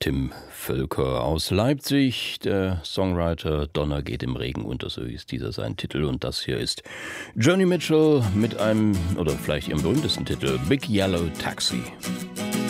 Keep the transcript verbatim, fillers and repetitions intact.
Tim Völker aus Leipzig. Der Songwriter Donner geht im Regen unter, so ist dieser sein Titel. Und das hier ist Joni Mitchell mit einem, oder vielleicht ihrem berühmtesten Titel, Big Yellow Taxi.